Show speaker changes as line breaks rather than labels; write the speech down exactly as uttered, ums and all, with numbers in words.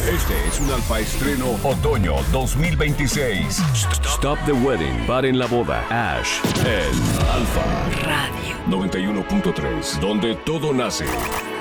Este es un Alfa Estreno Otoño dos mil veintiséis. Stop the Wedding. Paren la boda. Ash. En Alfa
Radio
noventa y uno punto tres. Donde todo nace.